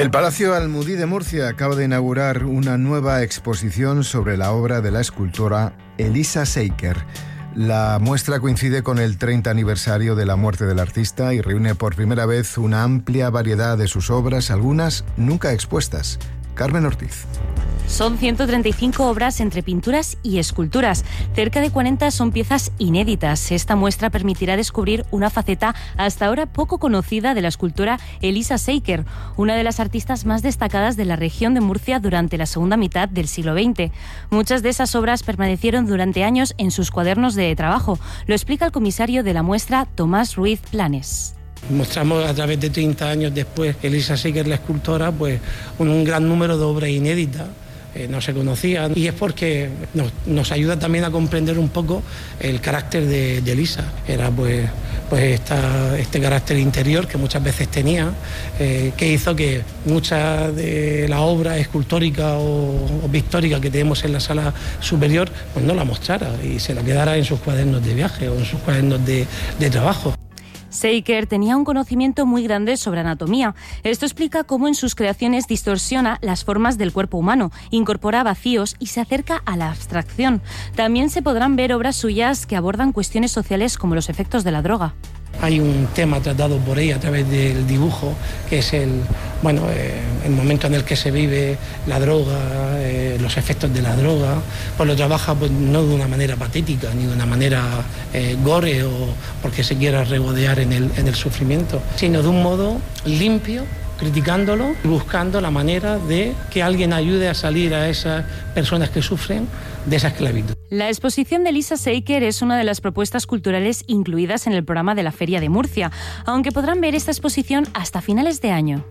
El Palacio Almudí de Murcia acaba de inaugurar una nueva exposición sobre la obra de la escultora Elisa Seiker. La muestra coincide con el 30 aniversario de la muerte del artista y reúne por primera vez una amplia variedad de sus obras, algunas nunca expuestas. Carmen Ortiz. Son 135 obras entre pinturas y esculturas. Cerca de 40 son piezas inéditas. Esta muestra permitirá descubrir una faceta hasta ahora poco conocida de la escultora Elisa Seiker, una de las artistas más destacadas de la región de Murcia durante la segunda mitad del siglo XX. Muchas de esas obras permanecieron durante años en sus cuadernos de trabajo. Lo explica el comisario de la muestra, Tomás Ruiz Planes. Mostramos a través de 30 años después Elisa Seiker, la escultora, pues un gran número de obras inéditas. No se conocían, y es porque nos ayuda también a comprender un poco el carácter de Elisa. Era pues este carácter interior que muchas veces tenía, que hizo que muchas de la obra escultórica o pictórica que tenemos en la sala superior pues no la mostrara y se la quedara en sus cuadernos de viaje o en sus cuadernos de trabajo. Seiker tenía un conocimiento muy grande sobre anatomía. Esto explica cómo en sus creaciones distorsiona las formas del cuerpo humano, incorpora vacíos y se acerca a la abstracción. También se podrán ver obras suyas que abordan cuestiones sociales como los efectos de la droga. Hay un tema tratado por ella a través del dibujo, que es el momento en el que se vive la droga, los efectos de la droga. Pues lo trabaja pues, no de una manera patética, ni de una manera gore o porque se quiera regodear en el sufrimiento, sino de un modo limpio, criticándolo y buscando la manera de que alguien ayude a salir a esas personas que sufren de esa esclavitud. La exposición de Elisa Seiker es una de las propuestas culturales incluidas en el programa de la Feria de Murcia, aunque podrán ver esta exposición hasta finales de año.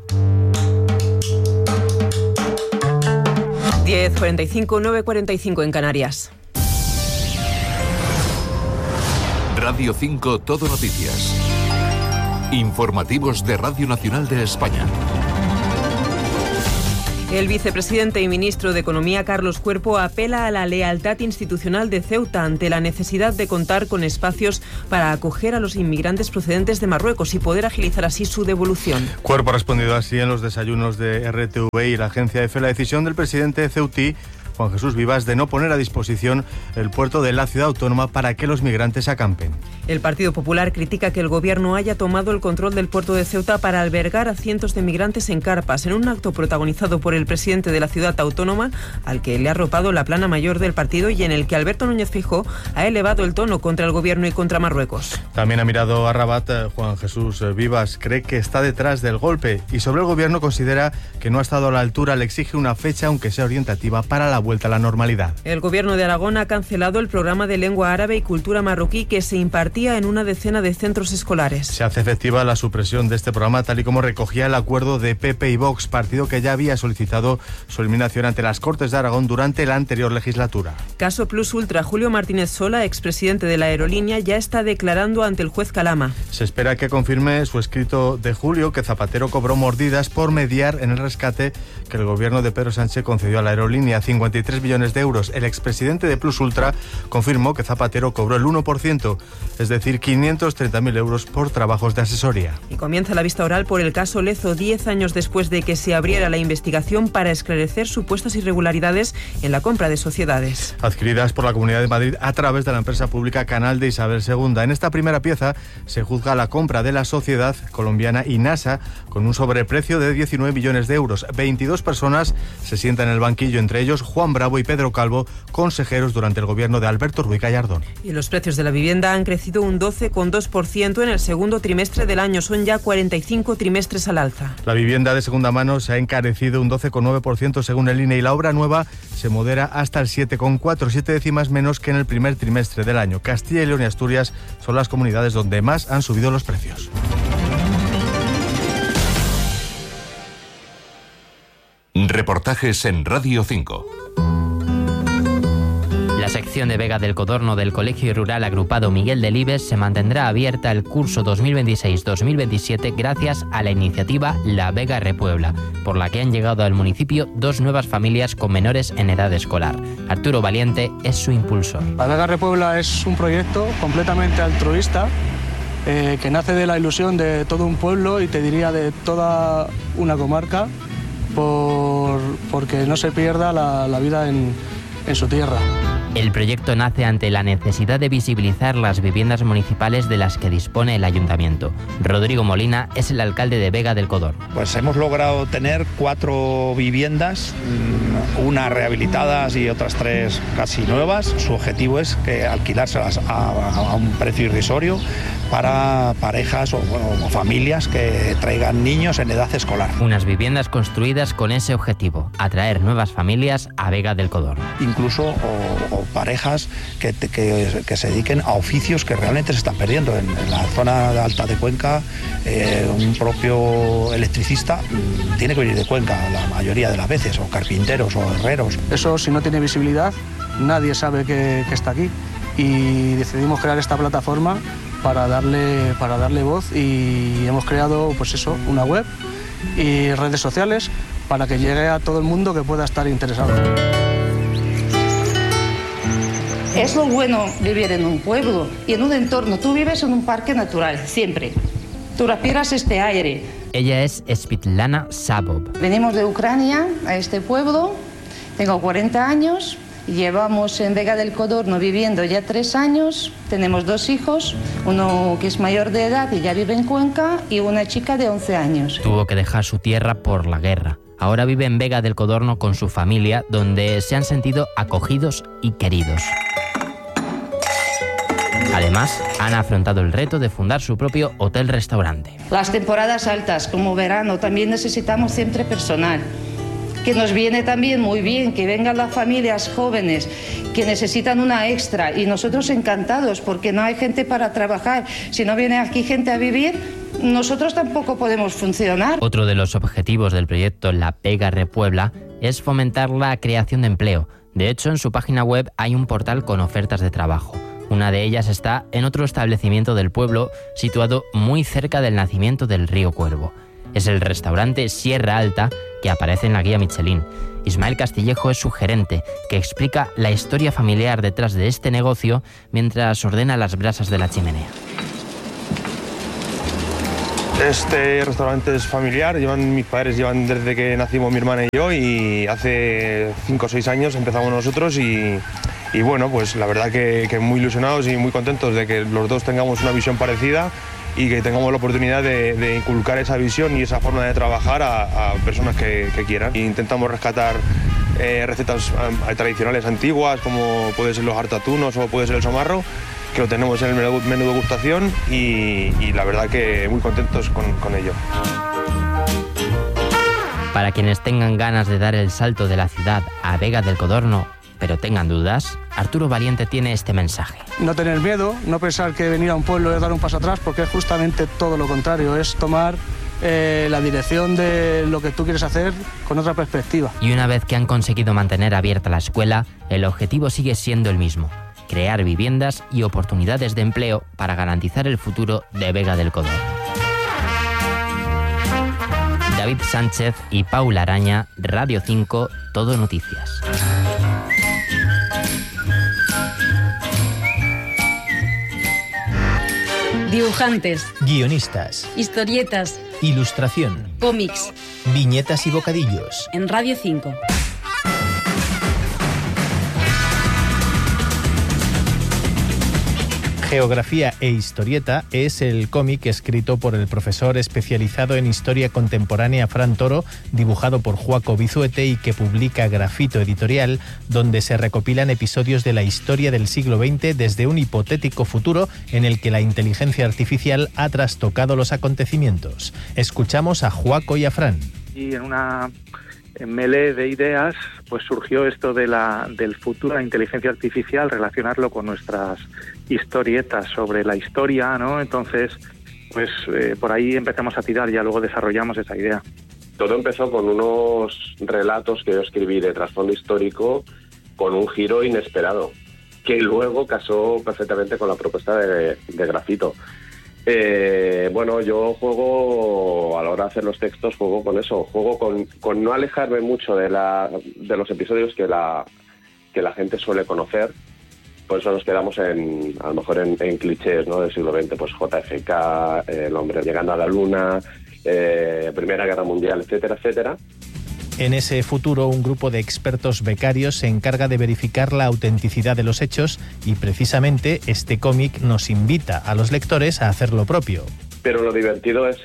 10:45, 9:45 en Canarias. Radio 5 Todo Noticias. Informativos de Radio Nacional de España. El vicepresidente y ministro de Economía, Carlos Cuerpo, apela a la lealtad institucional de Ceuta ante la necesidad de contar con espacios para acoger a los inmigrantes procedentes de Marruecos y poder agilizar así su devolución. Cuerpo ha respondido así en los desayunos de RTV y la agencia EFE la decisión del presidente ceutí, Juan Jesús Vivas, de no poner a disposición el puerto de la ciudad autónoma para que los migrantes acampen. El Partido Popular critica que el gobierno haya tomado el control del puerto de Ceuta para albergar a cientos de migrantes en carpas, en un acto protagonizado por el presidente de la ciudad autónoma, al que le ha arropado la plana mayor del partido y en el que Alberto Núñez Feijóo ha elevado el tono contra el gobierno y contra Marruecos. También ha mirado a Rabat. Juan Jesús Vivas cree que está detrás del golpe y sobre el gobierno considera que no ha estado a la altura, le exige una fecha, aunque sea orientativa, para la vuelta a la normalidad. El gobierno de Aragón ha cancelado el programa de lengua árabe y cultura marroquí que se impartía en una decena de centros escolares. Se hace efectiva la supresión de este programa, tal y como recogía el acuerdo de PP y Vox, partido que ya había solicitado su eliminación ante las Cortes de Aragón durante la anterior legislatura. Caso Plus Ultra. Julio Martínez Sola, expresidente de la aerolínea, ya está declarando ante el juez Calama. Se espera que confirme su escrito de julio que Zapatero cobró mordidas por mediar en el rescate que el gobierno de Pedro Sánchez concedió a la aerolínea, 53 millones de euros. El expresidente de Plus Ultra confirmó que Zapatero cobró el 1%, es decir, 530.000 euros por trabajos de asesoría. Y comienza la vista oral por el caso Lezo, 10 años después de que se abriera la investigación para esclarecer supuestas irregularidades en la compra de sociedades adquiridas por la Comunidad de Madrid a través de la empresa pública Canal de Isabel II. En esta primera pieza se juzga la compra de la sociedad colombiana Inasa con un sobreprecio de 19 millones de euros. 22 personas se sientan en el banquillo, entre ellos Juan Bravo y Pedro Calvo, consejeros durante el gobierno de Alberto Ruiz Gallardón. Y los precios de la vivienda han crecido un 12,2% en el segundo trimestre del año. Son ya 45 trimestres al alza. La vivienda de segunda mano se ha encarecido un 12,9% según el INE y la obra nueva se modera hasta el 7,4%, 7 décimas menos que en el primer trimestre del año. Castilla y León y Asturias son las comunidades donde más han subido los precios. Reportajes en Radio 5. La sección de Vega del Codorno del Colegio Rural Agrupado Miguel Delibes se mantendrá abierta el curso 2026-2027 gracias a la iniciativa La Vega Repuebla, por la que han llegado al municipio 2 nuevas familias con menores en edad escolar. Arturo Valiente es su impulsor. La Vega Repuebla es un proyecto completamente altruista que nace de la ilusión de todo un pueblo y te diría de toda una comarca porque no se pierda la vida en su tierra. El proyecto nace ante la necesidad de visibilizar las viviendas municipales de las que dispone el ayuntamiento. Rodrigo Molina es el alcalde de Vega del Codorno. Pues hemos logrado tener 4 viviendas, una rehabilitadas y otras 3 casi nuevas. Su objetivo es que alquilárselas a un precio irrisorio para parejas o familias que traigan niños en edad escolar. Unas viviendas construidas con ese objetivo, atraer nuevas familias a Vega del Codorno. Incluso o parejas que se dediquen a oficios que realmente se están perdiendo. En la zona alta de Cuenca, un propio electricista tiene que venir de Cuenca la mayoría de las veces, o carpinteros o herreros. Eso, si no tiene visibilidad, nadie sabe que está aquí, y decidimos crear esta plataforma para darle voz, y hemos creado una web y redes sociales para que llegue a todo el mundo que pueda estar interesado. Es lo bueno vivir en un pueblo y en un entorno. Tú vives en un parque natural, siempre. Tú respiras este aire. Ella es Svitlana Sabov. Venimos de Ucrania a este pueblo, tengo 40 años, llevamos en Vega del Codorno viviendo ya 3 años, tenemos 2 hijos, uno que es mayor de edad y ya vive en Cuenca, y una chica de 11 años. Tuvo que dejar su tierra por la guerra. Ahora vive en Vega del Codorno con su familia, donde se han sentido acogidos y queridos. Además, han afrontado el reto de fundar su propio hotel-restaurante. Las temporadas altas, como verano, también necesitamos siempre personal, que nos viene también muy bien, que vengan las familias jóvenes que necesitan una extra, y nosotros encantados, porque no hay gente para trabajar. Si no viene aquí gente a vivir, nosotros tampoco podemos funcionar. Otro de los objetivos del proyecto La Vega Repuebla es fomentar la creación de empleo. De hecho, en su página web hay un portal con ofertas de trabajo. Una de ellas está en otro establecimiento del pueblo, situado muy cerca del nacimiento del río Cuervo. Es el restaurante Sierra Alta, que aparece en la guía Michelin. Ismael Castillejo es su gerente, que explica la historia familiar detrás de este negocio mientras ordena las brasas de la chimenea. Este restaurante es familiar, mis padres llevan desde que nacimos mi hermana y yo, y hace 5 o 6 años empezamos nosotros, y bueno, pues la verdad que muy ilusionados y muy contentos de que los dos tengamos una visión parecida y que tengamos la oportunidad de inculcar esa visión y esa forma de trabajar a personas que quieran. E intentamos rescatar recetas tradicionales antiguas, como puede ser los hartatunos o puede ser el somarro, que lo tenemos en el menú de gustación, y la verdad que muy contentos con ello. Para quienes tengan ganas de dar el salto de la ciudad a Vega del Codorno, pero tengan dudas, Arturo Valiente tiene este mensaje. No tener miedo, no pensar que venir a un pueblo es dar un paso atrás, porque es justamente todo lo contrario, es tomar la dirección de lo que tú quieres hacer con otra perspectiva. Y una vez que han conseguido mantener abierta la escuela, el objetivo sigue siendo el mismo: crear viviendas y oportunidades de empleo para garantizar el futuro de Vega del Codorno. David Sánchez y Paula Araña, Radio 5, Todo Noticias. Dibujantes, guionistas, historietas, ilustración, cómics, viñetas y bocadillos. En Radio 5. Geografía e historieta es el cómic escrito por el profesor especializado en historia contemporánea Fran Toro, dibujado por Joaco Bizuete y que publica Grafito Editorial, donde se recopilan episodios de la historia del siglo XX desde un hipotético futuro en el que la inteligencia artificial ha trastocado los acontecimientos. Escuchamos a Joaco y a Fran. Y en una melee de ideas, pues surgió esto del futuro de la inteligencia artificial, relacionarlo con nuestras historietas sobre la historia, ¿no? Entonces, pues por ahí empezamos a tirar y ya luego desarrollamos esa idea. Todo empezó con unos relatos que yo escribí de trasfondo histórico con un giro inesperado, que luego casó perfectamente con la propuesta de Grafito. Bueno, yo juego, a la hora de hacer los textos, juego con eso, juego con no alejarme mucho de los episodios que la gente suele conocer. Por eso nos quedamos a lo mejor en clichés, ¿no?, del siglo XX, pues JFK, el hombre llegando a la luna, Primera Guerra Mundial, etcétera, etcétera. En ese futuro, un grupo de expertos becarios se encarga de verificar la autenticidad de los hechos y precisamente este cómic nos invita a los lectores a hacer lo propio. Pero lo divertido es,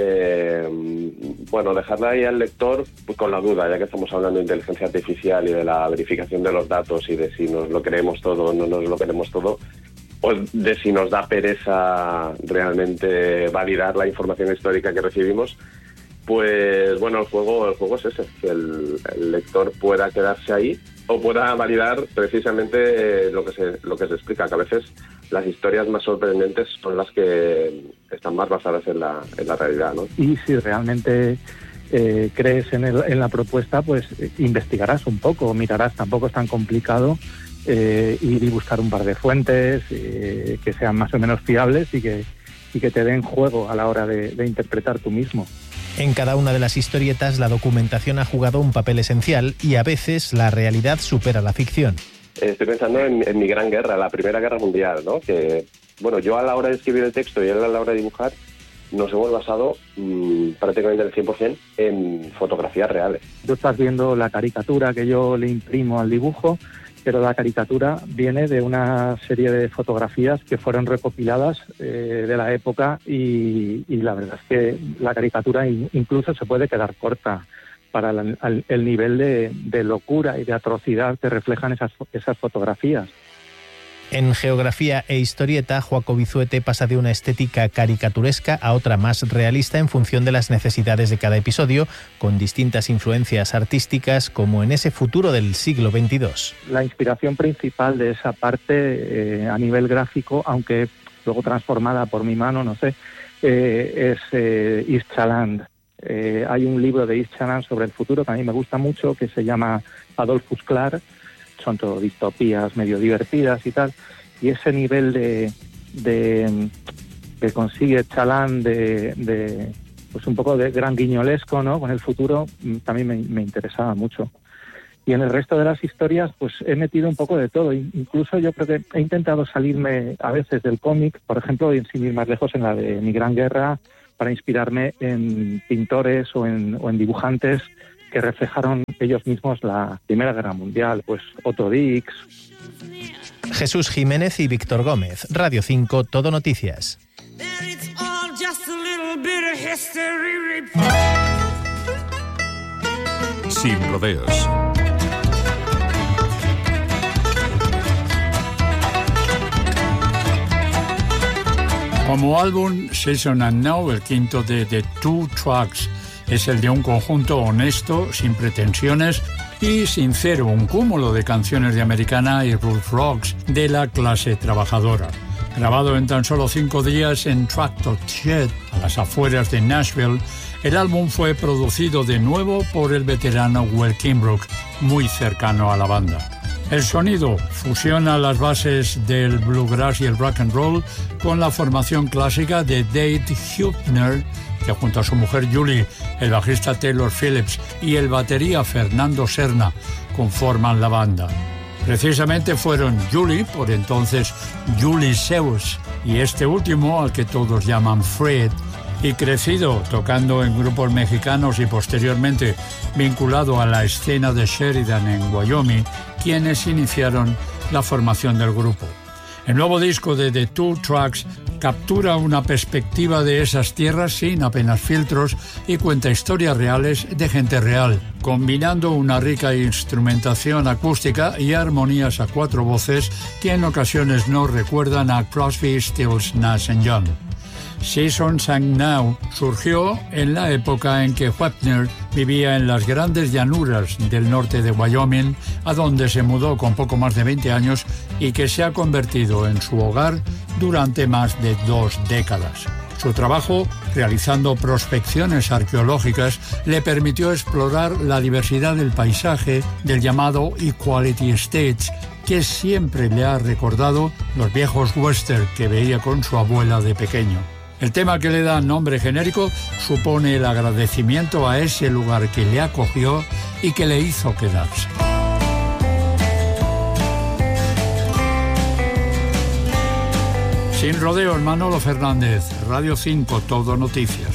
dejarle ahí al lector con la duda, ya que estamos hablando de inteligencia artificial y de la verificación de los datos y de si nos lo creemos todo o no nos lo creemos todo, o de si nos da pereza realmente validar la información histórica que recibimos. Pues bueno, el juego es ese, que el lector pueda quedarse ahí o pueda validar precisamente lo que se explica, que a veces las historias más sorprendentes son las que están más basadas en la realidad, ¿no? Y si realmente crees en la propuesta, pues investigarás un poco, mirarás, tampoco es tan complicado ir y buscar un par de fuentes que sean más o menos fiables y que te den juego a la hora de interpretar tú mismo. En cada una de las historietas la documentación ha jugado un papel esencial y a veces la realidad supera la ficción. Estoy pensando en Mi Gran Guerra, la Primera Guerra Mundial, ¿no? Que, bueno, yo a la hora de escribir el texto y él a la hora de dibujar nos hemos basado prácticamente al 100% en fotografías reales. Tú estás viendo la caricatura que yo le imprimo al dibujo, pero la caricatura viene de una serie de fotografías que fueron recopiladas de la época y la verdad es que la caricatura incluso se puede quedar corta para el nivel de locura y de atrocidad que reflejan esas fotografías. En Geografía e Historieta, Joaco Vizuete pasa de una estética caricaturesca a otra más realista en función de las necesidades de cada episodio, con distintas influencias artísticas, como en ese futuro del siglo XXII. La inspiración principal de esa parte a nivel gráfico, aunque luego transformada por mi mano, no sé, es Istchaland. Hay un libro de Istchaland sobre el futuro que a mí me gusta mucho, que se llama Adolphus Clark. Son todo distopías medio divertidas y tal, y ese nivel que consigue Chalán de pues un poco de gran guiñolesco, ¿no?, con el futuro, también me interesaba mucho. Y en el resto de las historias pues he metido un poco de todo, incluso yo creo que he intentado salirme a veces del cómic, por ejemplo, y sin ir más lejos, en la de Mi Gran Guerra, para inspirarme en pintores o en dibujantes que reflejaron ellos mismos la Primera Guerra Mundial, pues Otto Dix. Jesús Jiménez y Víctor Gómez, Radio 5, Todo Noticias. Sin rodeos. Como álbum, Season and Now, el quinto de The Two Tracks, es el de un conjunto honesto, sin pretensiones y sincero, un cúmulo de canciones de Americana y Ruth Rocks de la clase trabajadora. Grabado en tan solo 5 días en Tractor Shed, a las afueras de Nashville, el álbum fue producido de nuevo por el veterano Will Kimbrough, muy cercano a la banda. El sonido fusiona las bases del bluegrass y el rock and roll con la formación clásica de Dave Hübner, que junto a su mujer Julie, el bajista Taylor Phillips y el batería Fernando Serna conforman la banda. Precisamente fueron Julie, por entonces Julie Zeus, y este último, al que todos llaman Fred, y crecido tocando en grupos mexicanos y posteriormente vinculado a la escena de Sheridan en Wyoming, quienes iniciaron la formación del grupo. El nuevo disco de The Two Tracks captura una perspectiva de esas tierras sin apenas filtros y cuenta historias reales de gente real, combinando una rica instrumentación acústica y armonías a 4 voces que en ocasiones nos recuerdan a Crosby, Stills, Nash & Young. Seasons and Now surgió en la época en que Wapner vivía en las grandes llanuras del norte de Wyoming, a donde se mudó con poco más de 20 años y que se ha convertido en su hogar durante más de 2 décadas. Su trabajo, realizando prospecciones arqueológicas, le permitió explorar la diversidad del paisaje del llamado Equality States, que siempre le ha recordado los viejos western que veía con su abuela de pequeño. El tema que le da nombre genérico supone el agradecimiento a ese lugar que le acogió y que le hizo quedarse. Sin rodeos, Manolo Fernández, Radio 5, Todo Noticias.